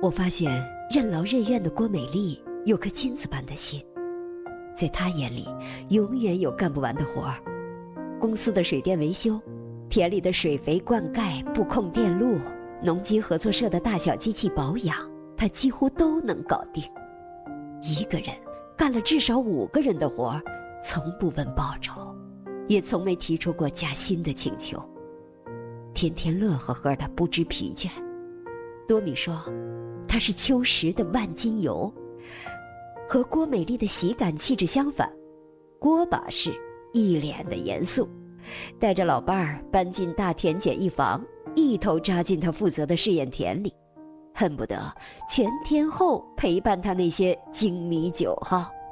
我发现任劳任怨的郭美丽有颗金子般的心，在她眼里永远有干不完的活儿。公司的水电维修，田里的水肥灌溉、布控电路，农机合作社的大小机器保养，她几乎都能搞定。一个人干了至少5个人的活儿，从不问报酬，也从没提出过加薪的请求，天天乐呵呵的，不知疲倦。多米说他是秋实的万金油。和郭美丽的喜感气质相反，郭把式一脸的严肃，带着老伴儿搬进大田简易房，一头扎进他负责的试验田里，恨不得全天候陪伴他那些精米9号。